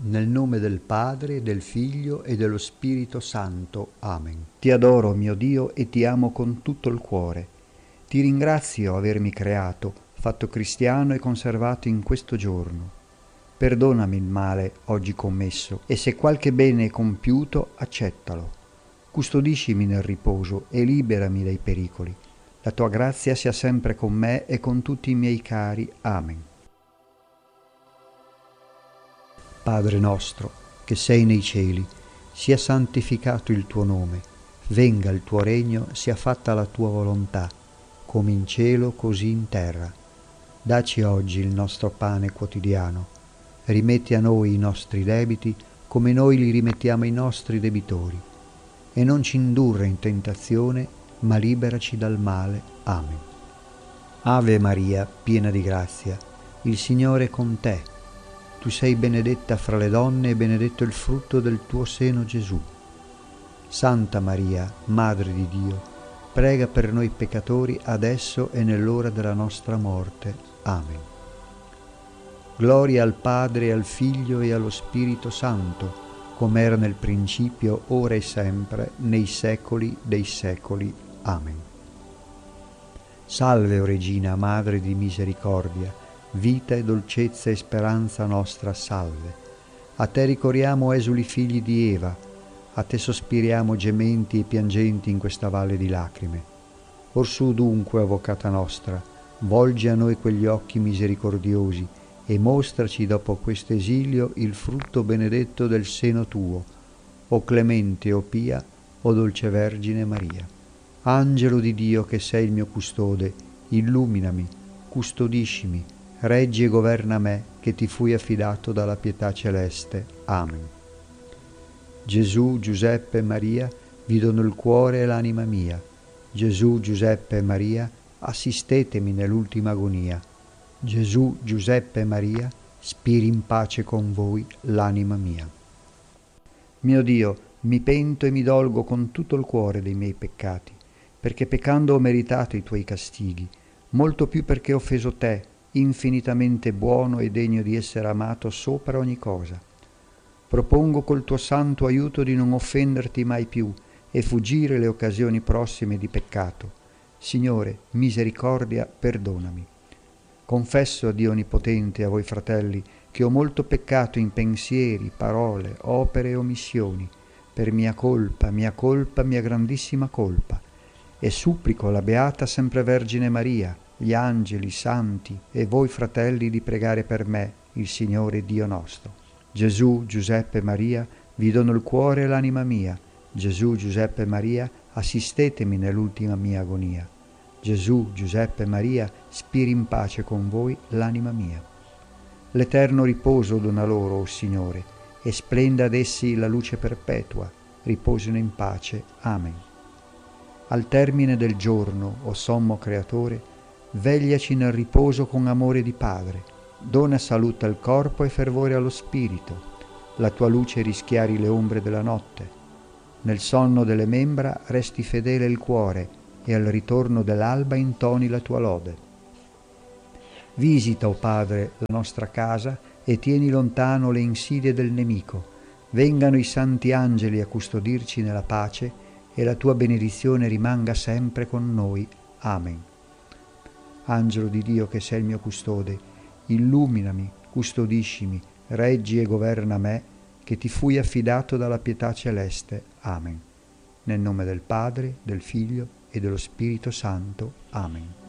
Nel nome del Padre, del Figlio e dello Spirito Santo. Amen. Ti adoro, mio Dio, e ti amo con tutto il cuore. Ti ringrazio avermi creato, fatto cristiano e conservato in questo giorno. Perdonami il male oggi commesso, e se qualche bene è compiuto, accettalo. Custodiscimi nel riposo e liberami dai pericoli. La tua grazia sia sempre con me e con tutti i miei cari. Amen. Padre nostro, che sei nei cieli, sia santificato il tuo nome, venga il tuo regno, sia fatta la tua volontà, come in cielo così in terra. Dacci oggi il nostro pane quotidiano, rimetti a noi i nostri debiti, come noi li rimettiamo ai nostri debitori, e non ci indurre in tentazione, ma liberaci dal male. Amen. Ave Maria, piena di grazia, il Signore è con te. Tu sei benedetta fra le donne e benedetto il frutto del tuo seno, Gesù. Santa Maria, Madre di Dio, prega per noi peccatori adesso e nell'ora della nostra morte. Amen. Gloria al Padre, al Figlio e allo Spirito Santo, come era nel principio, ora e sempre, nei secoli dei secoli. Amen. Salve, o Regina, Madre di misericordia, vita e dolcezza e speranza nostra, salve. A te ricorriamo, esuli figli di Eva, a te sospiriamo gementi e piangenti in questa valle di lacrime. Orsù dunque, avvocata nostra, volgi a noi quegli occhi misericordiosi e mostraci dopo questo esilio il frutto benedetto del seno tuo, o clemente, o pia, o dolce Vergine Maria. Angelo di Dio, che sei il mio custode, illuminami, custodiscimi, reggi e governa me, che ti fui affidato dalla pietà celeste. Amen. Gesù, Giuseppe e Maria, vi dono il cuore e l'anima mia. Gesù, Giuseppe e Maria, assistetemi nell'ultima agonia. Gesù, Giuseppe e Maria, spiri in pace con voi l'anima mia. Mio Dio, mi pento e mi dolgo con tutto il cuore dei miei peccati, perché peccando ho meritato i tuoi castighi, molto più perché ho offeso te, infinitamente buono e degno di essere amato sopra ogni cosa. Propongo col tuo santo aiuto di non offenderti mai più e fuggire le occasioni prossime di peccato. Signore, misericordia, perdonami. Confesso a Dio Onnipotente e a voi fratelli che ho molto peccato in pensieri, parole, opere e omissioni, per mia colpa, mia grandissima colpa, e supplico la Beata Sempre Vergine Maria, gli angeli, i santi e voi fratelli di pregare per me, il Signore Dio nostro. Gesù, Giuseppe e Maria, vi dono il cuore e l'anima mia. Gesù, Giuseppe e Maria, assistetemi nell'ultima mia agonia. Gesù, Giuseppe e Maria, spiri in pace con voi l'anima mia. L'eterno riposo dona loro, o Signore, e splenda ad essi la luce perpetua. Riposino in pace. Amen. Al termine del giorno, o sommo Creatore, vegliaci nel riposo con amore di Padre, dona salute al corpo e fervore allo spirito, la tua luce rischiari le ombre della notte, nel sonno delle membra resti fedele il cuore e al ritorno dell'alba intoni la tua lode. Visita, o Padre, la nostra casa e tieni lontano le insidie del nemico, vengano i santi angeli a custodirci nella pace e la tua benedizione rimanga sempre con noi. Amen. Angelo di Dio, che sei il mio custode, illuminami, custodiscimi, reggi e governa me, che ti fui affidato dalla pietà celeste. Amen. Nel nome del Padre, del Figlio e dello Spirito Santo. Amen.